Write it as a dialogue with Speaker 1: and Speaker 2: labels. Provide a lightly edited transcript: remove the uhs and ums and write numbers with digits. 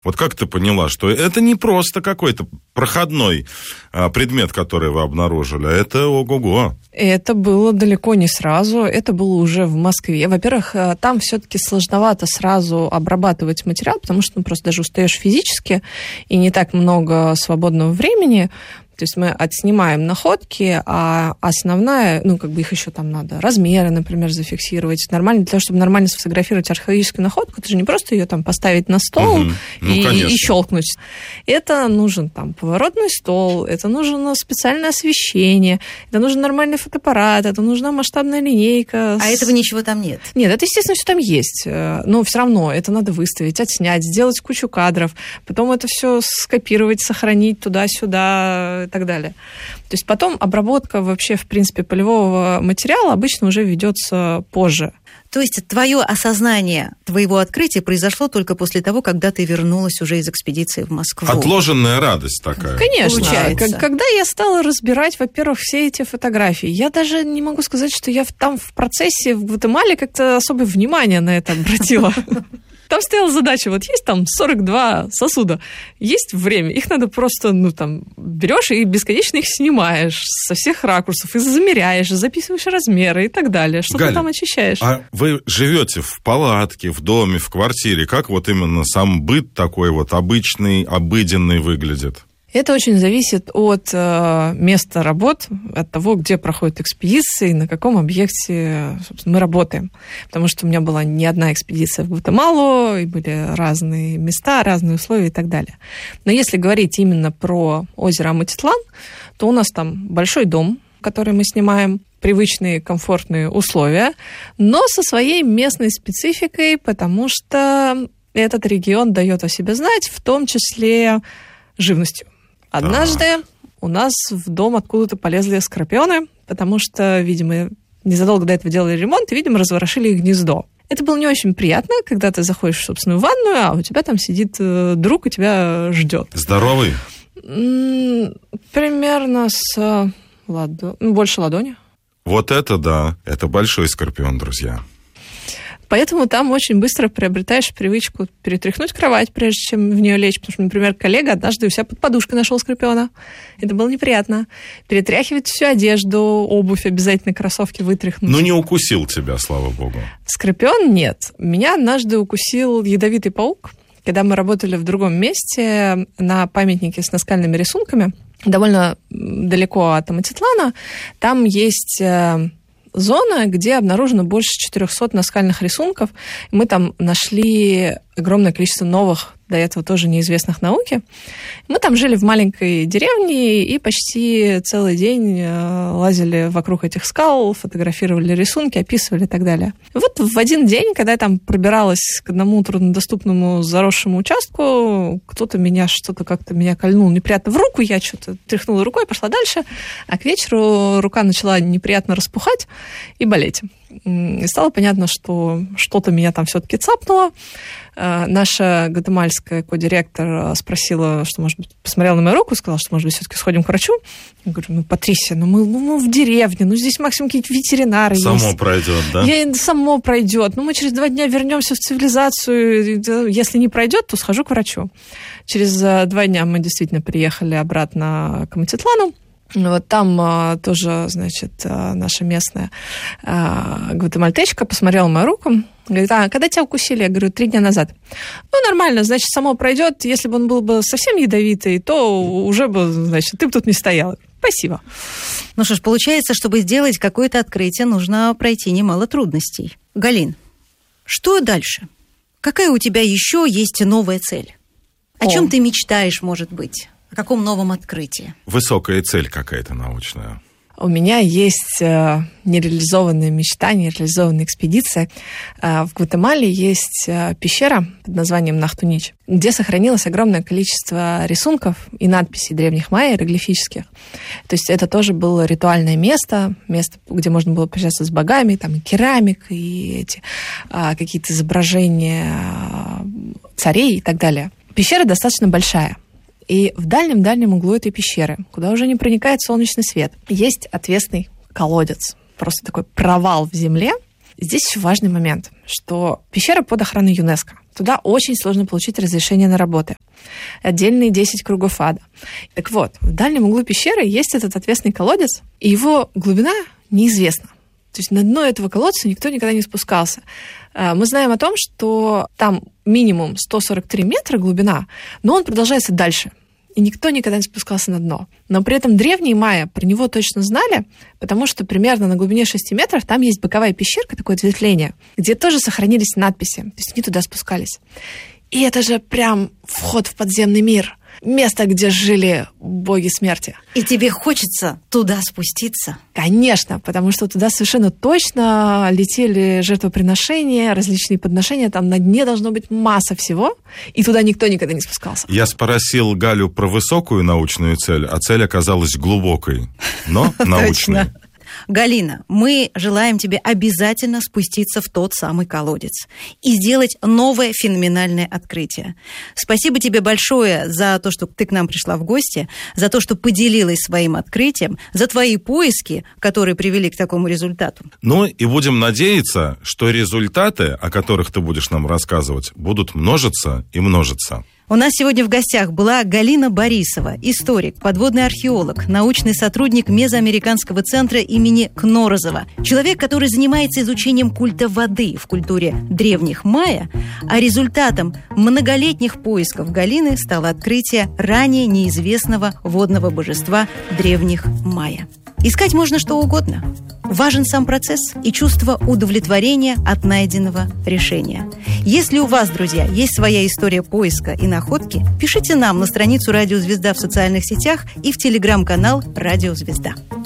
Speaker 1: Вот как ты поняла, что это не просто какой-то проходной предмет, который вы обнаружили, а это ого-го?
Speaker 2: Это было далеко не сразу, это было уже в Москве. Во-первых, там все-таки сложновато сразу обрабатывать материал, потому что просто даже устаешь физически, и не так много свободного времени. То есть мы отснимаем находки, а основная, их еще там надо размеры, например, зафиксировать. Нормально, для того, чтобы нормально сфотографировать археологическую находку, это же не просто ее там поставить на стол и щелкнуть. Это нужен там поворотный стол, это нужно специальное освещение, это нужен нормальный фотоаппарат, это нужна масштабная линейка.
Speaker 3: А этого ничего там нет?
Speaker 2: Нет, это, естественно, все там есть. Но все равно это надо выставить, отснять, сделать кучу кадров, потом это все скопировать, сохранить туда-сюда и так далее. То есть потом обработка вообще, в принципе, полевого материала обычно уже ведется позже.
Speaker 3: То есть твое осознание твоего открытия произошло только после того, когда ты вернулась уже из экспедиции в Москву?
Speaker 1: Отложенная радость такая.
Speaker 2: Конечно. Когда я стала разбирать, во-первых, все эти фотографии, я даже не могу сказать, что я там в процессе в Гватемале как-то особое внимание на это обратила. Там стояла задача, вот есть там 42 сосуда, есть время, их надо просто, берешь и бесконечно их снимаешь со всех ракурсов, и замеряешь, записываешь размеры и так далее, что ты там очищаешь.
Speaker 1: А вы живете в палатке, в доме, в квартире, как вот именно сам быт такой вот обычный, обыденный выглядит?
Speaker 2: Это очень зависит от места работ, от того, где проходят экспедиции, на каком объекте, собственно, мы работаем. Потому что у меня была не одна экспедиция в Гватемалу, и были разные места, разные условия и так далее. Но если говорить именно про озеро Аматитлан, то у нас там большой дом, который мы снимаем, привычные комфортные условия, но со своей местной спецификой, потому что этот регион дает о себе знать, в том числе живностью. Однажды у нас в дом откуда-то полезли скорпионы, потому что, видимо, незадолго до этого делали ремонт и, видимо, разворошили их гнездо. Это было не очень приятно, когда ты заходишь в собственную ванную, а у тебя там сидит друг и тебя ждет.
Speaker 1: Здоровый?
Speaker 2: Примерно больше ладони.
Speaker 1: Вот это да, это большой скорпион, друзья.
Speaker 2: Поэтому там очень быстро приобретаешь привычку перетряхнуть кровать, прежде чем в нее лечь. Потому что, например, коллега однажды у себя под подушкой нашел скорпиона. Это было неприятно. Перетряхивать всю одежду, обувь, обязательно кроссовки вытряхнуть.
Speaker 1: Но не укусил тебя, слава богу.
Speaker 2: Скорпион нет. Меня однажды укусил ядовитый паук, когда мы работали в другом месте на памятнике с наскальными рисунками, довольно далеко от Аматитлана. Там есть зона, где обнаружено больше 400 наскальных рисунков. Мы там нашли огромное количество новых, до этого тоже неизвестных науке. Мы там жили в маленькой деревне и почти целый день лазили вокруг этих скал, фотографировали рисунки, описывали и так далее. И вот в один день, когда я там пробиралась к одному труднодоступному заросшему участку, кто-то меня кольнул неприятно в руку, я что-то тряхнула рукой, пошла дальше, а к вечеру рука начала неприятно распухать и болеть. И стало понятно, что что-то меня там все-таки цапнуло. Наша гватемальская кодиректор спросила, что, может быть, посмотрела на мою руку, сказала, что, может быть, все-таки сходим к врачу. Я говорю, Патрисия, мы в деревне, здесь максимум какие-то ветеринары есть.
Speaker 1: Само пройдет, да?
Speaker 2: Само пройдет. Мы через 2 дня вернемся в цивилизацию. Если не пройдет, то схожу к врачу. Через 2 дня мы действительно приехали обратно к Аматитлану. Вот там тоже, наша местная гватемальтечка посмотрела мою руку, говорит, когда тебя укусили? Я говорю, 3 дня назад. Нормально, само пройдет. Если бы он был бы совсем ядовитый, то уже бы, ты бы тут не стояла. Спасибо.
Speaker 3: Ну что ж, получается, чтобы сделать какое-то открытие, нужно пройти немало трудностей. Галин, что дальше? Какая у тебя еще есть новая цель? О чем ты мечтаешь, может быть? О каком новом открытии?
Speaker 1: Высокая цель какая-то научная.
Speaker 2: У меня есть нереализованная мечта, нереализованная экспедиция. В Гватемале есть пещера под названием Нахтунич, где сохранилось огромное количество рисунков и надписей древних майя, иероглифических. То есть это тоже было ритуальное место, где можно было пообщаться с богами, там и керамика, и какие-то изображения царей и так далее. Пещера достаточно большая. И в дальнем-дальнем углу этой пещеры, куда уже не проникает солнечный свет, есть отвесный колодец. Просто такой провал в земле. Здесь еще важный момент, что пещера под охраной ЮНЕСКО. Туда очень сложно получить разрешение на работы. Отдельные 10 кругов ада. Так вот, в дальнем углу пещеры есть этот отвесный колодец, и его глубина неизвестна. То есть на дно этого колодца никто никогда не спускался. Мы знаем о том, что там минимум 143 метра глубина, но он продолжается дальше. И никто никогда не спускался на дно. Но при этом древние майя про него точно знали, потому что примерно на глубине 6 метров там есть боковая пещерка, такое ответвление, где тоже сохранились надписи. То есть они туда спускались. И это же прям вход в подземный мир. Место, где жили боги смерти.
Speaker 3: И тебе хочется туда спуститься?
Speaker 2: Конечно, потому что туда совершенно точно летели жертвоприношения, различные подношения. Там на дне должно быть масса всего, и туда никто никогда не спускался.
Speaker 1: Я спросил Галю про высокую научную цель, а цель оказалась глубокой, но научной.
Speaker 3: Галина, мы желаем тебе обязательно спуститься в тот самый колодец и сделать новое феноменальное открытие. Спасибо тебе большое за то, что ты к нам пришла в гости, за то, что поделилась своим открытием, за твои поиски, которые привели к такому результату.
Speaker 1: Ну и будем надеяться, что результаты, о которых ты будешь нам рассказывать, будут множиться и множиться.
Speaker 3: У нас сегодня в гостях была Галина Борисова, историк, подводный археолог, научный сотрудник Мезоамериканского центра имени Кнорозова. Человек, который занимается изучением культа воды в культуре древних майя, а результатом многолетних поисков Галины стало открытие ранее неизвестного водного божества древних майя. Искать можно что угодно. Важен сам процесс и чувство удовлетворения от найденного решения. Если у вас, друзья, есть своя история поиска и находки, пишите нам на страницу «Радио Звезда» в социальных сетях и в телеграм-канал «Радио Звезда».